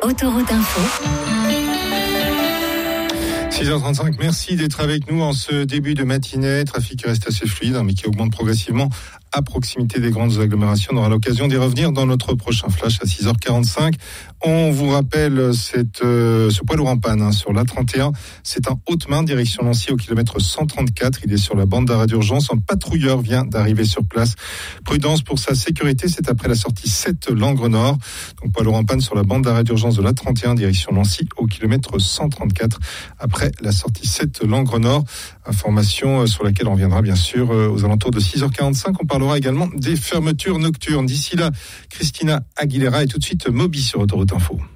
Autoroute Info. 6h35, merci d'être avec nous en ce début de matinée. Trafic reste assez fluide, mais qui augmente progressivement à proximité des grandes agglomérations. On aura l'occasion d'y revenir dans notre prochain flash à 6h45. On vous rappelle ce poids lourd en panne sur l'A31. C'est un Haute-Main, direction Nancy au kilomètre 134. Il est sur la bande d'arrêt d'urgence. Un patrouilleur vient d'arriver sur place. Prudence pour sa sécurité, c'est après la sortie 7 Langres Nord. Donc poids lourd en panne sur la bande d'arrêt d'urgence de l'A31, direction Nancy au kilomètre 134. Après la sortie 7 Langres Nord. Information sur laquelle on reviendra bien sûr aux alentours de 6h45. On parlera également des fermetures nocturnes. D'ici là, Christina Aguilera et tout de suite Moby sur Autoroute Info.